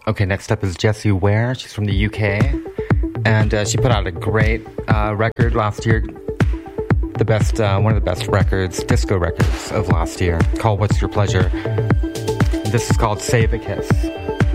Okay, next up is Jessie Ware. She's from the UK, and she put out a great record last year. One of the best records, disco records of last year, called What's Your Pleasure. And this is called Save a Kiss.